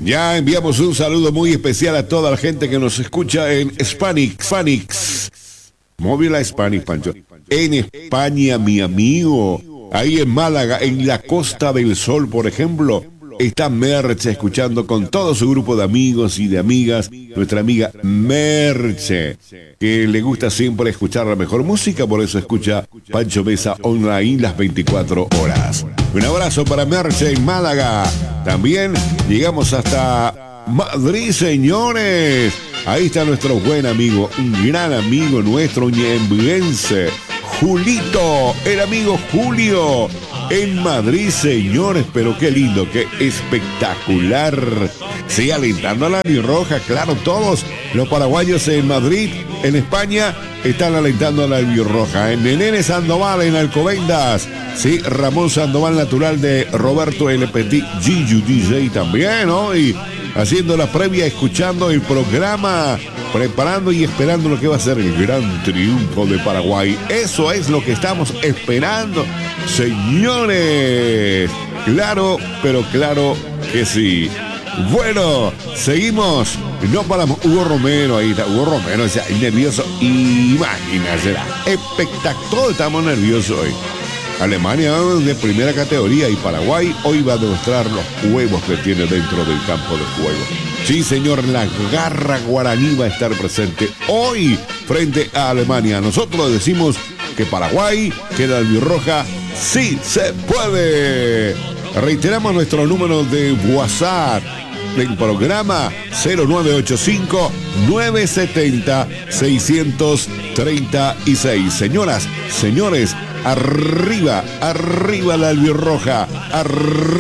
Ya enviamos un saludo muy especial a toda la gente que nos escucha en Hispanics. Móvil a Hispanic, Pancho. En España, mi amigo. Ahí en Málaga, en la Costa del Sol, por ejemplo. Está Merche escuchando con todo su grupo de amigos y de amigas. Nuestra amiga Merche, que le gusta siempre escuchar la mejor música, por eso escucha Pancho Mesa Online las 24 horas. Un abrazo para Merche en Málaga. También llegamos hasta Madrid, señores. Ahí está nuestro buen amigo, un gran amigo nuestro, ñemblense, Julito, el amigo Julio. En Madrid, señores, pero qué lindo, qué espectacular. Sí, alentando a la albirroja, claro, todos los paraguayos en Madrid, en España, están alentando a la albirroja. En Nene Sandoval, en Alcobendas, sí, Ramón Sandoval, natural de Roberto L. Petit, Gigi DJ también, ¿no? Y haciendo la previa, escuchando el programa, preparando y esperando lo que va a ser el gran triunfo de Paraguay. Eso es lo que estamos esperando, señores. Claro, pero claro que sí. Bueno, seguimos. No paramos. Hugo Romero, ahí está. Hugo Romero, o sea, nervioso. Imagínate, espectacular. Todos estamos nerviosos hoy. Alemania de primera categoría y Paraguay hoy va a demostrar los huevos que tiene dentro del campo de juego. Sí, señor, la garra guaraní va a estar presente hoy frente a Alemania. Nosotros decimos que Paraguay, que la albirroja, sí se puede. Reiteramos nuestro número de WhatsApp del programa 0985-970-636. Señoras, señores, arriba la albirroja, arriba.